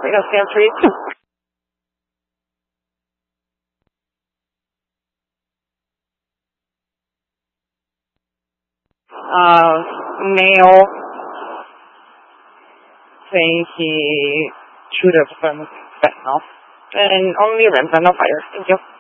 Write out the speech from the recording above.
Radio scan 3. Male saying he should have some fentanyl. And only rims and no fire. Thank you.